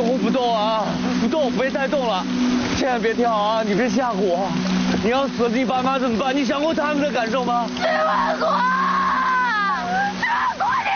红不动啊，不动，别再动了，千万别跳啊！你别吓唬我，你要死了，你爸妈怎么办？你想过他们的感受吗？ 徐文国，徐文国，你